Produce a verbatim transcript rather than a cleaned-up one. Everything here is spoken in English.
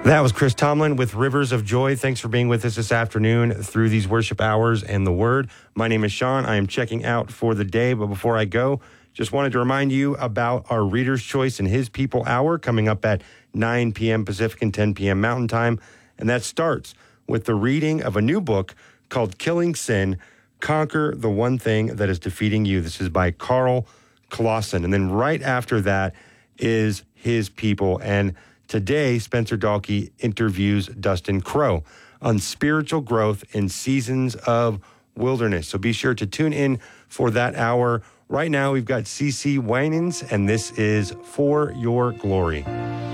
That was Chris Tomlin with Rivers of Joy. Thanks for being with us this afternoon through these worship hours and the Word. My name is Sean. I am checking out for the day, but before I go, just wanted to remind you about our Reader's Choice and His People Hour coming up at nine p.m. Pacific and ten p.m. Mountain Time. And that starts with the reading of a new book called Killing Sin, Conquer the One Thing That Is Defeating You. This is by Carl Clausen. And then right after that is His People. And today, Spencer Dalkey interviews Dustin Crow on spiritual growth in seasons of wilderness. So be sure to tune in for that hour. Right now, we've got C C Winans, and this is For Your Glory.